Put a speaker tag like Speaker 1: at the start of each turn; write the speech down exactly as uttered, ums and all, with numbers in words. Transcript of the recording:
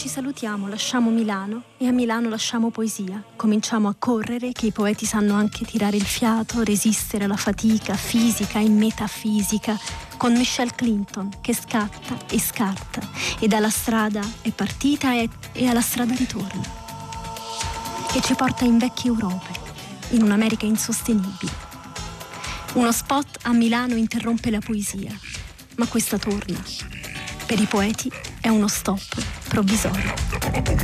Speaker 1: ci salutiamo, lasciamo Milano e a Milano lasciamo poesia. Cominciamo a correre, che i poeti sanno anche tirare il fiato, resistere alla fatica fisica e metafisica, con Michelle Clinton che scatta e scarta e dalla strada è partita e, e alla strada ritorna. E ci porta in vecchie Europe, in un'America insostenibile. Uno spot a Milano interrompe la poesia, ma questa torna. Per i poeti è uno stop provvisorio.